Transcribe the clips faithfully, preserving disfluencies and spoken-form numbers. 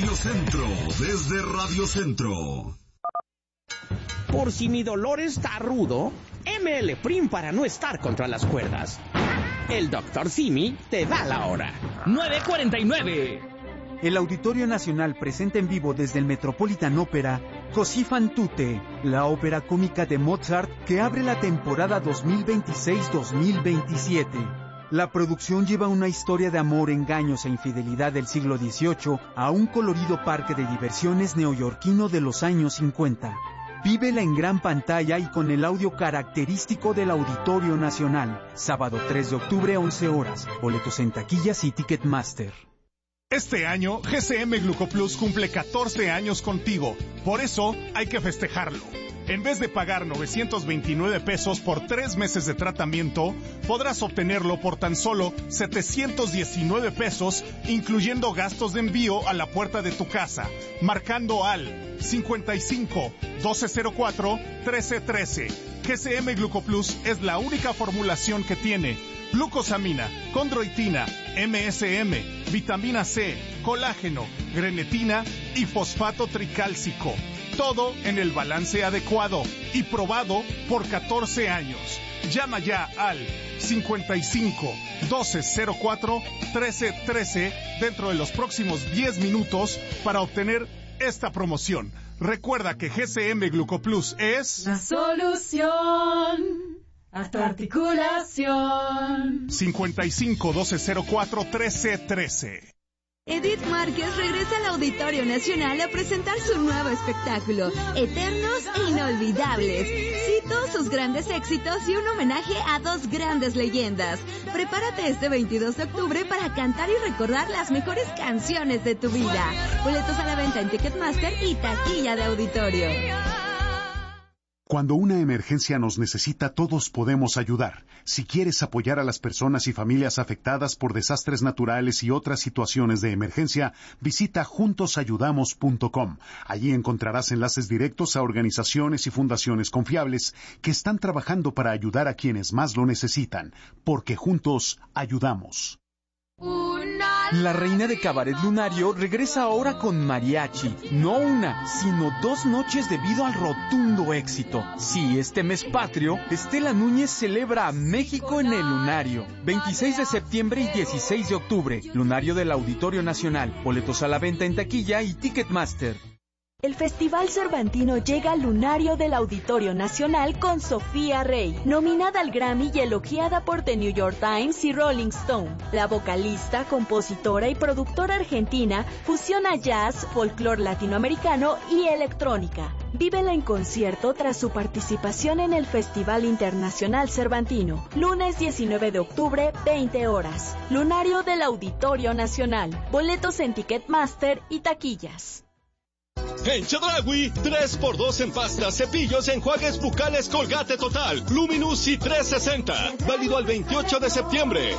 Radio Centro, desde Radio Centro. Por si mi dolor está rudo, M L Prim para no estar contra las cuerdas. El doctor Simi te da la hora. nueve cuarenta y nueve. El Auditorio Nacional presenta en vivo desde el Metropolitan Opera Così fan tutte, la ópera cómica de Mozart que abre la temporada dos mil veintiséis dos mil veintisiete. La producción lleva una historia de amor, engaños e infidelidad del siglo dieciocho a un colorido parque de diversiones neoyorquino de los años cincuenta. Vívela en gran pantalla y con el audio característico del Auditorio Nacional. Sábado tres de octubre, once horas. Boletos en taquillas y Ticketmaster. Este año, G C M Glucoplus cumple catorce años contigo. Por eso, hay que festejarlo. En vez de pagar novecientos veintinueve pesos por tres meses de tratamiento, podrás obtenerlo por tan solo setecientos diecinueve pesos, incluyendo gastos de envío a la puerta de tu casa, marcando al cincuenta y cinco, doce cero cuatro, trece trece. G C M Glucoplus es la única formulación que tiene glucosamina, condroitina, M S M, vitamina C, colágeno, grenetina y fosfato tricálcico. Todo en el balance adecuado y probado por catorce años. Llama ya al cincuenta y cinco, doce cero cuatro, trece trece dentro de los próximos diez minutos para obtener esta promoción. Recuerda que G C M Glucoplus es la solución a tu articulación. cincuenta y cinco, doce cero cuatro, trece trece. Edith Márquez regresa al Auditorio Nacional a presentar su nuevo espectáculo, Eternos e Inolvidables. Cito sus grandes éxitos y un homenaje a dos grandes leyendas. Prepárate este veintidós de octubre para cantar y recordar las mejores canciones de tu vida. Boletos a la venta en Ticketmaster y taquilla de auditorio. Cuando una emergencia nos necesita, todos podemos ayudar. Si quieres apoyar a las personas y familias afectadas por desastres naturales y otras situaciones de emergencia, visita juntos ayudamos punto com. Allí encontrarás enlaces directos a organizaciones y fundaciones confiables que están trabajando para ayudar a quienes más lo necesitan, porque juntos ayudamos. La reina de Cabaret Lunario regresa ahora con mariachi. No una, sino dos noches debido al rotundo éxito. Sí, este mes patrio, Estela Núñez celebra a México en el Lunario. veintiséis de septiembre y dieciséis de octubre. Lunario del Auditorio Nacional. Boletos a la venta en taquilla y Ticketmaster. El Festival Cervantino llega al Lunario del Auditorio Nacional con Sofía Rey, nominada al Grammy y elogiada por The New York Times y Rolling Stone. La vocalista, compositora y productora argentina fusiona jazz, folclore latinoamericano y electrónica. Vívela en concierto tras su participación en el Festival Internacional Cervantino. Lunes diecinueve de octubre, veinte horas. Lunario del Auditorio Nacional. Boletos en Ticketmaster y taquillas. En Chedraui, tres por dos en pastas, cepillos, enjuagues bucales Colgate Total, Luminous y trescientos sesenta. Válido al veintiocho de septiembre.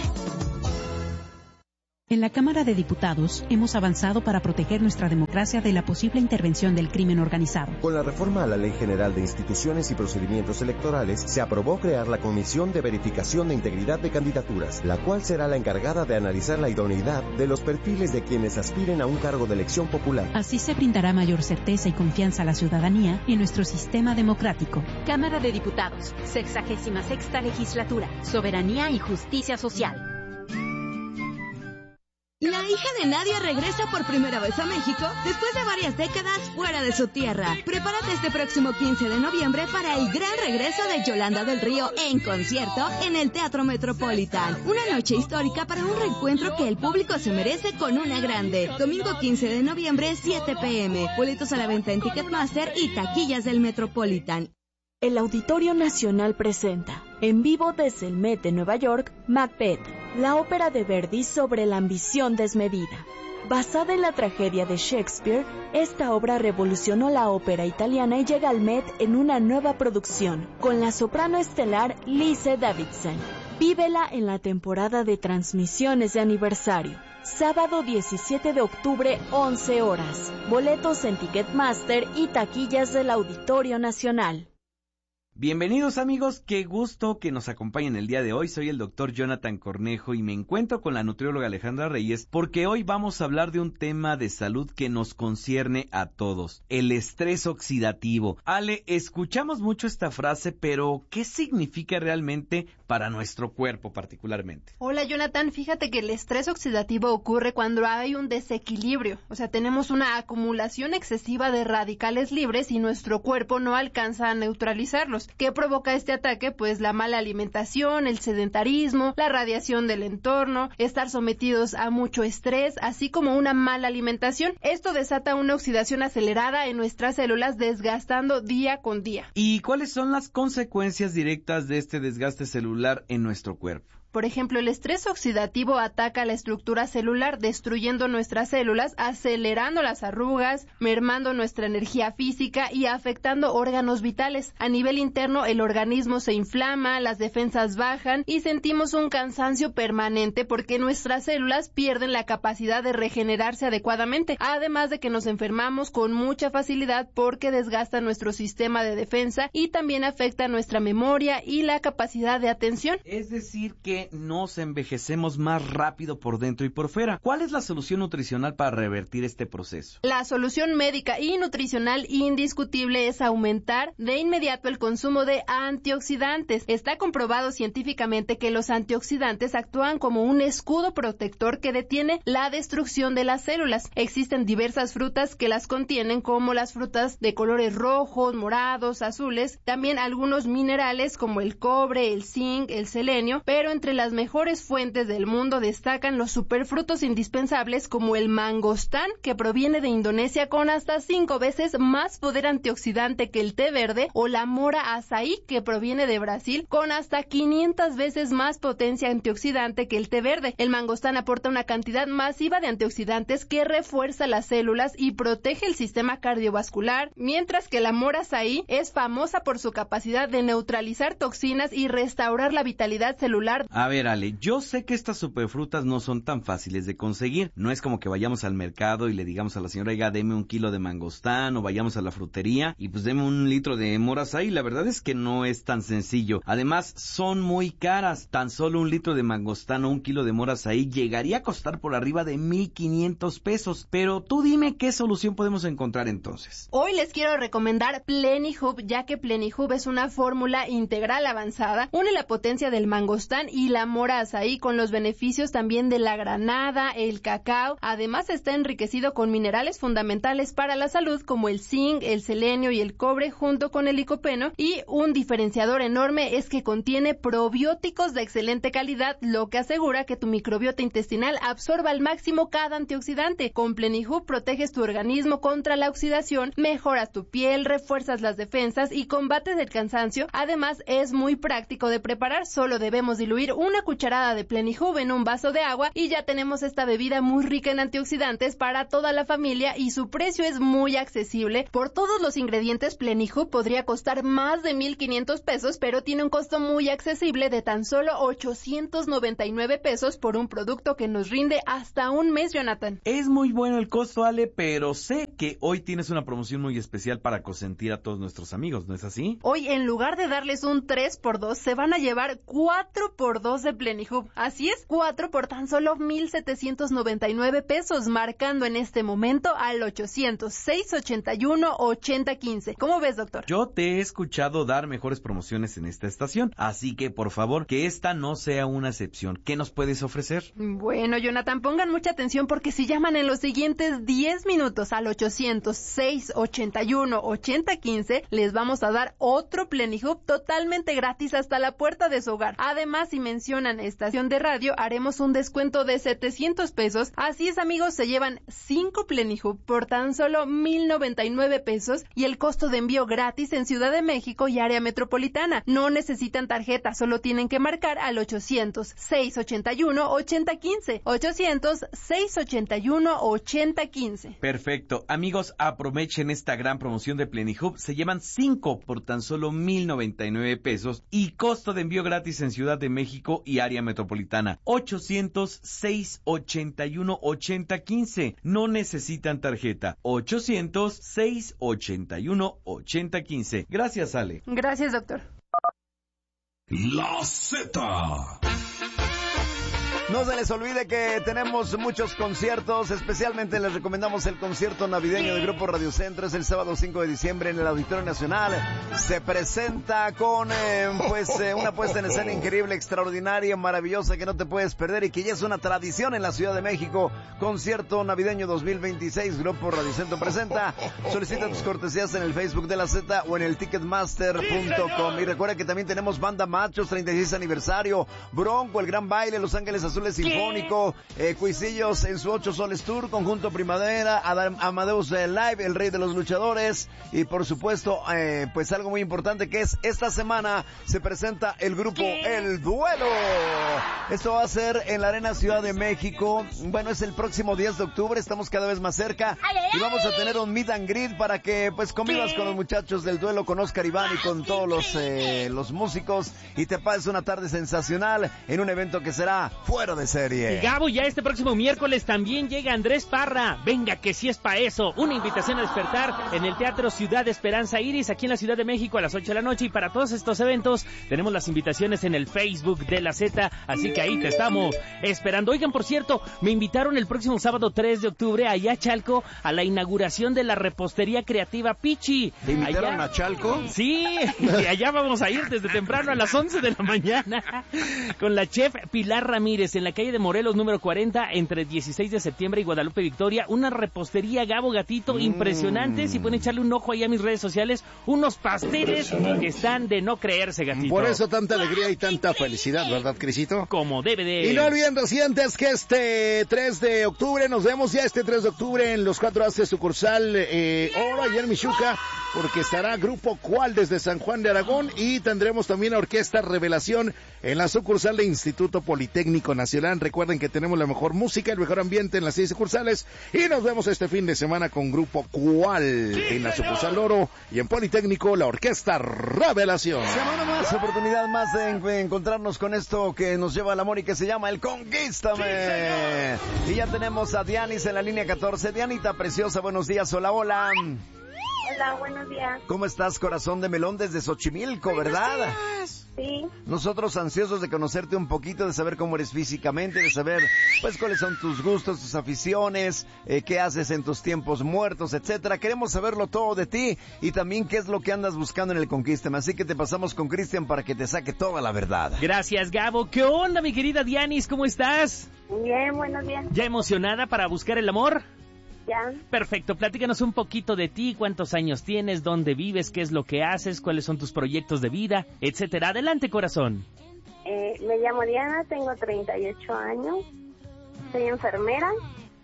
En la Cámara de Diputados hemos avanzado para proteger nuestra democracia de la posible intervención del crimen organizado. Con la reforma a la Ley General de Instituciones y Procedimientos Electorales, se aprobó crear la Comisión de Verificación de Integridad de Candidaturas, la cual será la encargada de analizar la idoneidad de los perfiles de quienes aspiren a un cargo de elección popular. Así se brindará mayor certeza y confianza a la ciudadanía en nuestro sistema democrático. Cámara de Diputados, sexagésima sexta legislatura, soberanía y justicia social. La hija de Nadia regresa por primera vez a México después de varias décadas fuera de su tierra. Prepárate este próximo quince de noviembre para el gran regreso de Yolanda del Río en concierto en el Teatro Metropolitan. Una noche histórica para un reencuentro que el público se merece con una grande. Domingo quince de noviembre, siete pe eme. Boletos a la venta en Ticketmaster y taquillas del Metropolitan. El Auditorio Nacional presenta, en vivo desde el Met de Nueva York, Macbeth, la ópera de Verdi sobre la ambición desmedida. Basada en la tragedia de Shakespeare, esta obra revolucionó la ópera italiana y llega al Met en una nueva producción, con la soprano estelar Lise Davidson. Vívela en la temporada de transmisiones de aniversario. Sábado diecisiete de octubre, once horas. Boletos en Ticketmaster y taquillas del Auditorio Nacional. Bienvenidos amigos, qué gusto que nos acompañen el día de hoy. Soy el doctor Jonathan Cornejo y me encuentro con la nutrióloga Alejandra Reyes porque hoy vamos a hablar de un tema de salud que nos concierne a todos, el estrés oxidativo. Ale, escuchamos mucho esta frase, pero ¿qué significa realmente para nuestro cuerpo particularmente? Hola Jonathan, fíjate que el estrés oxidativo ocurre cuando hay un desequilibrio, o sea, tenemos una acumulación excesiva de radicales libres y nuestro cuerpo no alcanza a neutralizarlos. ¿Qué provoca este ataque? Pues la mala alimentación, el sedentarismo, la radiación del entorno, estar sometidos a mucho estrés, así como una mala alimentación. Esto desata una oxidación acelerada en nuestras células, desgastando día con día. ¿Y cuáles son las consecuencias directas de este desgaste celular en nuestro cuerpo? Por ejemplo, el estrés oxidativo ataca la estructura celular, destruyendo nuestras células, acelerando las arrugas, mermando nuestra energía física y afectando órganos vitales. A nivel interno, el organismo se inflama, las defensas bajan y sentimos un cansancio permanente porque nuestras células pierden la capacidad de regenerarse adecuadamente, además de que nos enfermamos con mucha facilidad porque desgasta nuestro sistema de defensa y también afecta nuestra memoria y la capacidad de atención. Es decir, que nos envejecemos más rápido por dentro y por fuera. ¿Cuál es la solución nutricional para revertir este proceso? La solución médica y nutricional indiscutible es aumentar de inmediato el consumo de antioxidantes. Está comprobado científicamente que los antioxidantes actúan como un escudo protector que detiene la destrucción de las células. Existen diversas frutas que las contienen, como las frutas de colores rojos, morados, azules, también algunos minerales como el cobre, el zinc, el selenio, pero entre las mejores fuentes del mundo destacan los superfrutos indispensables como el mangostán, que proviene de Indonesia con hasta cinco veces más poder antioxidante que el té verde, o la mora azaí, que proviene de Brasil con hasta quinientas veces más potencia antioxidante que el té verde. El mangostán aporta una cantidad masiva de antioxidantes que refuerza las células y protege el sistema cardiovascular, mientras que la mora azaí es famosa por su capacidad de neutralizar toxinas y restaurar la vitalidad celular. A ver, Ale, yo sé que estas superfrutas no son tan fáciles de conseguir. No es como que vayamos al mercado y le digamos a la señora, oiga, deme un kilo de mangostán, o vayamos a la frutería y pues deme un litro de mora azaí. La verdad es que no es tan sencillo. Además, son muy caras. Tan solo un litro de mangostán o un kilo de mora azaí llegaría a costar por arriba de mil quinientos pesos. Pero tú dime qué solución podemos encontrar entonces. Hoy les quiero recomendar Plenihub, ya que Plenihub es una fórmula integral avanzada. Une la potencia del mangostán y la mora azaí con los beneficios también de la granada, el cacao. Además está enriquecido con minerales fundamentales para la salud como el zinc, el selenio y el cobre junto con el licopeno, y un diferenciador enorme es que contiene probióticos de excelente calidad, lo que asegura que tu microbiota intestinal absorba al máximo cada antioxidante. Con Plenihub proteges tu organismo contra la oxidación, mejoras tu piel, refuerzas las defensas y combates el cansancio. Además es muy práctico de preparar, solo debemos diluir una cucharada de Plenihub en un vaso de agua y ya tenemos esta bebida muy rica en antioxidantes para toda la familia, y su precio es muy accesible. Por todos los ingredientes, Plenihub podría costar más de mil quinientos pesos, pero tiene un costo muy accesible de tan solo ochocientos noventa y nueve pesos por un producto que nos rinde hasta un mes, Jonathan. Es muy bueno el costo, Ale, pero sé que hoy tienes una promoción muy especial para consentir a todos nuestros amigos, ¿no es así? Hoy, en lugar de darles un tres por dos, se van a llevar cuatro por dos de Plenihub. Así es, cuatro por tan solo mil setecientos noventa y nueve pesos, marcando en este momento al ochocientos seis ochenta y uno ochenta quince. ¿Cómo ves, doctor? Yo te he escuchado dar mejores promociones en esta estación, así que por favor, que esta no sea una excepción. ¿Qué nos puedes ofrecer? Bueno, Jonathan, pongan mucha atención porque si llaman en los siguientes diez minutos al ochocientos seis ochenta y uno ochenta quince, les vamos a dar otro Plenihub totalmente gratis hasta la puerta de su hogar. Además, si mencionan estación de radio, haremos un descuento de setecientos pesos. Así es, amigos, se llevan cinco Plenihub por tan solo mil noventa y nueve pesos y el costo de envío gratis en Ciudad de México y área metropolitana. No necesitan tarjeta, solo tienen que marcar al ochocientos seis ochenta y uno ochenta quince. ochocientos seis ochenta y uno ochenta quince. Perfecto. Amigos, aprovechen esta gran promoción de Plenihub. Se llevan cinco por tan solo mil noventa y nueve pesos y costo de envío gratis en Ciudad de México y área metropolitana. ochocientos, seiscientos ochenta y uno, ochenta quince. No necesitan tarjeta. ochocientos, seiscientos ochenta y uno, ochenta quince. Gracias, Ale. Gracias, doctor. La Z. No se les olvide que tenemos muchos conciertos, especialmente les recomendamos el concierto navideño del Grupo Radio Centro. Es el sábado cinco de diciembre en el Auditorio Nacional. Se presenta con eh, pues eh, una puesta en escena increíble, extraordinaria, maravillosa, que no te puedes perder y que ya es una tradición en la Ciudad de México. Concierto navideño dos mil veintiséis, Grupo Radio Centro presenta. Solicita tus cortesías en el Facebook de la Z o en el ticketmaster punto com. Y recuerda que también tenemos Banda Machos, treinta y seis aniversario, Bronco, El Gran Baile, Los Ángeles Azules Sinfónico, eh, Cuisillos en su ocho soles tour, Conjunto Primavera, Adam, Amadeus eh, Live, El Rey de los Luchadores y por supuesto eh, pues algo muy importante que es esta semana se presenta el grupo El Duelo. Esto va a ser en la Arena Ciudad de México. Bueno, es el próximo diez de octubre, estamos cada vez más cerca y vamos a tener un meet and greet para que pues convivas con los muchachos del Duelo, con Oscar Iván y con todos los eh, los músicos y te pases una tarde sensacional en un evento que será fuera de serie. Y Gabo, ya este próximo miércoles también llega Andrés Parra. Venga, que sí es pa' eso. Una invitación a despertar en el Teatro Ciudad Esperanza Iris, aquí en la Ciudad de México, a las ocho de la noche. Y para todos estos eventos, tenemos las invitaciones en el Facebook de la Z, así que ahí te estamos esperando. Oigan, por cierto, me invitaron el próximo sábado tres de octubre allá a Chalco, a la inauguración de la repostería creativa Pichi. ¿Te invitaron allá... a Chalco? Sí, y allá vamos a ir desde temprano a las once de la mañana, con la chef Pilar Ramírez, en la calle de Morelos, número cuarenta, entre dieciséis de septiembre y Guadalupe Victoria. Una repostería, Gabo, Gatito, mm. impresionante. Si pueden echarle un ojo ahí a mis redes sociales, unos pasteles que están de no creerse, Gatito. Por eso tanta alegría y tanta felicidad, ¿verdad, Crisito? Como debe de. Y no olviden, residentes, que este tres de octubre, nos vemos ya este tres de octubre en los Cuatro Haces sucursal eh, Oro, allá en Michuca, porque estará Grupo Cual desde San Juan de Aragón y tendremos también a Orquesta Revelación en la sucursal de Instituto Politécnico Nacional. Recuerden que tenemos la mejor música, el mejor ambiente en las seis sucursales y nos vemos este fin de semana con Grupo Cual en la sucursal Oro y en Politécnico la Orquesta Revelación. Semana más, oportunidad más de, en, de encontrarnos con esto que nos lleva al amor y que se llama el Conquístame. Y ya tenemos a Dianis en la línea catorce. Dianita preciosa, buenos días, hola, hola. Hola, buenos días. ¿Cómo estás, corazón de melón, desde Xochimilco, verdad? Sí. Nosotros ansiosos de conocerte un poquito, de saber cómo eres físicamente, de saber, pues, cuáles son tus gustos, tus aficiones, eh, qué haces en tus tiempos muertos, etcétera. Queremos saberlo todo de ti y también qué es lo que andas buscando en el Conquístame. Así que te pasamos con Cristian para que te saque toda la verdad. Gracias, Gabo. ¿Qué onda, mi querida Dianis? ¿Cómo estás? Bien, buenos días. ¿Ya emocionada para buscar el amor? Ya. Perfecto, platícanos un poquito de ti, cuántos años tienes, dónde vives, qué es lo que haces, cuáles son tus proyectos de vida, etcétera. Adelante, corazón. Eh, me llamo Diana, tengo treinta y ocho años, soy enfermera.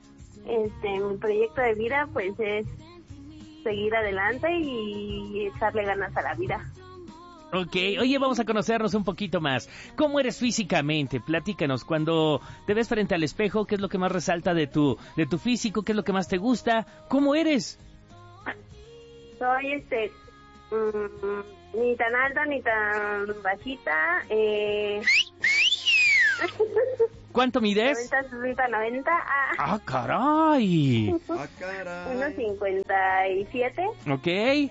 Este, mi proyecto de vida pues es seguir adelante y echarle ganas a la vida. Ok, oye, vamos a conocernos un poquito más. ¿Cómo eres físicamente? Platícanos, cuando te ves frente al espejo, ¿qué es lo que más resalta de tu de tu físico? ¿Qué es lo que más te gusta? ¿Cómo eres? Soy, este, mmm, ni tan alta ni tan bajita. Eh... ¿Cuánto mides? noventa, sesenta, noventa. Ah, ¡Ah, caray! ¡Ah, caray! uno cincuenta y siete. Ok.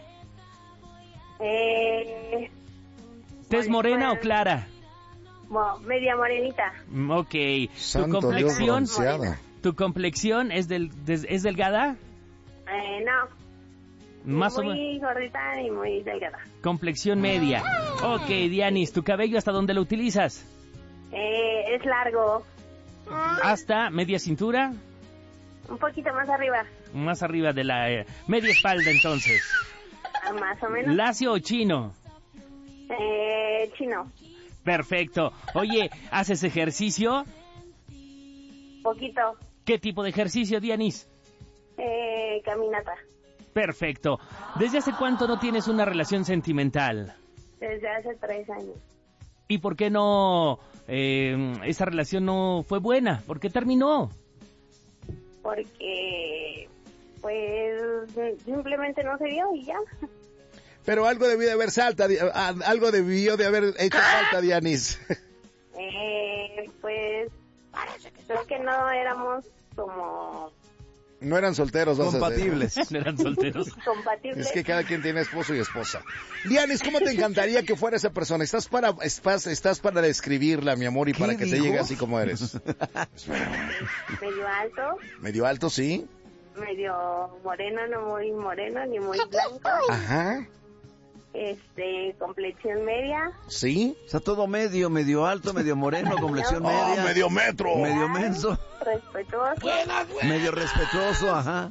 Eh... ¿Tez morena o clara? Mo, media morenita. Ok. Santo ¿Tu complexión? Dios, bronceada. ¿Tu complexión es del des, es delgada? Eh, no. Más o menos. Muy gordita y muy delgada. Complexión media. Ok, Dianis, ¿tu cabello hasta dónde lo utilizas? Eh, es largo. ¿Hasta media cintura? Un poquito más arriba. Más arriba de la eh, media espalda, entonces. Más o menos. ¿Lacio o chino? Eh, chino. Perfecto. Oye, ¿haces ejercicio? Poquito. ¿Qué tipo de ejercicio, Dianis? Eh, caminata. Perfecto. ¿Desde hace cuánto no tienes una relación sentimental? Desde hace tres años. ¿Y por qué no, eh, esa relación no fue buena? ¿Por qué terminó? Porque, pues, simplemente no se dio y ya. Pero algo debió de haber salta, algo debió de haber hecho falta, Dianis. Eh, pues creo que no éramos como... No eran solteros, vas compatibles. A decir. No eran solteros. Compatibles. Es que cada quien tiene esposo y esposa. Dianis, ¿cómo te encantaría que fuera esa persona? Estás para estás, estás para describirla, mi amor, y para que dijo? te llegue así como eres. Medio alto. Medio alto, sí. Medio moreno, no muy moreno, ni muy blanco. Ajá. Este, complexión media. Sí. O sea, todo medio, medio alto, medio moreno, complexión Oh, media. medio metro. Medio menso. Respetuoso. Medio respetuoso, ajá.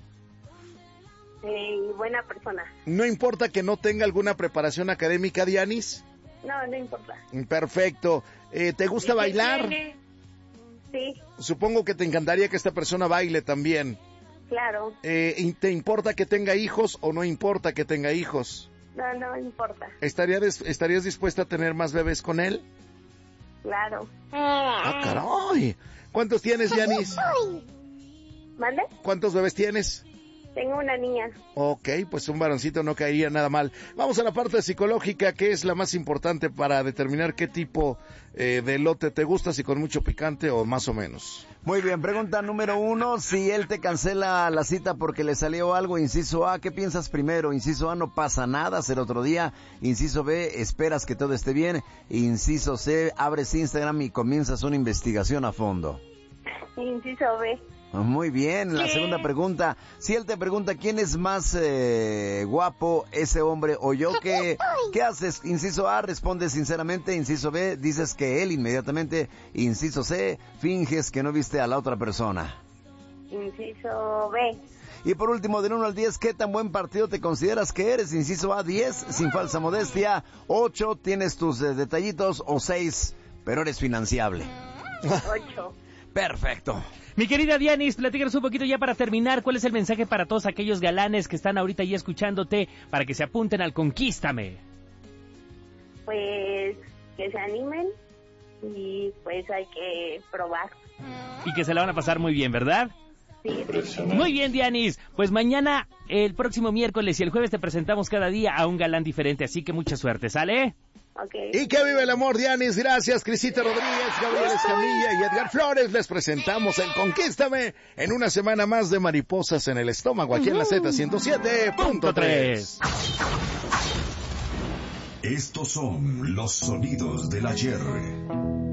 Y buena persona. No importa que no tenga alguna preparación académica, Dianis. No, no importa. Perfecto. Eh, ¿Te gusta bailar? Sí, Supongo que te encantaría que esta persona baile también. claro. Eh, ¿Te importa que tenga hijos o no importa que tenga hijos? No, no importa. ¿Estaría des- ¿Estarías dispuesta a tener más bebés con él? Claro. ¡Ah, caray! ¿Cuántos tienes, Dianis? ¿Mande? ¿Cuántos bebés tienes? Tengo una niña. Ok, pues un varoncito no caería nada mal. Vamos a la parte psicológica, que es la más importante para determinar qué tipo eh, de elote te gusta, si con mucho picante o más o menos. Muy bien, pregunta número uno, si él te cancela la cita porque le salió algo, inciso A, ¿qué piensas primero? Inciso A, no pasa nada, será otro día. Inciso B, esperas que todo esté bien. Inciso C, abres Instagram y comienzas una investigación a fondo. Inciso B. Muy bien, la segunda pregunta, si él te pregunta quién es más eh, guapo, ese hombre o yo, ¿qué, ¿qué haces? Inciso A, respondes sinceramente. Inciso B, dices que él inmediatamente. Inciso C, finges que no viste a la otra persona. Inciso B. Y por último, del uno al diez, ¿qué tan buen partido te consideras que eres? Inciso A, diez, sin falsa modestia. ocho, tienes tus eh, detallitos. O seis, pero eres financiable. ocho. Perfecto. Mi querida Dianis, platícanos un poquito ya para terminar. ¿Cuál es el mensaje para todos aquellos galanes que están ahorita ya escuchándote para que se apunten al Conquístame? Pues que se animen y pues hay que probar. Y que se la van a pasar muy bien, ¿verdad? Sí. Muy bien, Dianis. Pues mañana, el próximo miércoles y el jueves te presentamos cada día a un galán diferente, así que mucha suerte, ¿sale? Okay. Y que vive el amor, Dianis. Gracias, Crisita Rodríguez, Gabriel Escamilla y Edgar Flores. Les presentamos el Conquístame en una semana más de Mariposas en el Estómago, aquí en la Z ciento siete punto tres. Estos son los sonidos del ayer.